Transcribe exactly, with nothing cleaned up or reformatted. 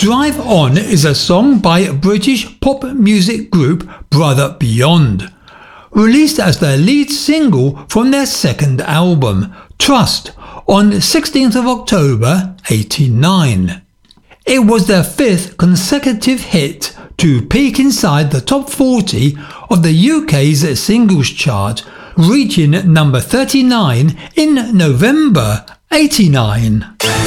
Drive On is a song by British pop music group Brother Beyond, released as their lead single from their second album, Trust, on sixteenth of October eighty-nine. It was their fifth consecutive hit to peak inside the top forty of the U K's singles chart, reaching number thirty-nine in November eighty-nine.